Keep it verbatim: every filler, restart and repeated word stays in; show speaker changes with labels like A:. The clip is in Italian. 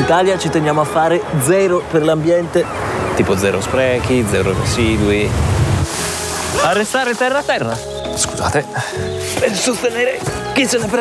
A: Italia ci teniamo a fare zero per l'ambiente, tipo zero sprechi, zero residui. A restare terra a terra.
B: Scusate.
A: Per sostenere chi se ne prende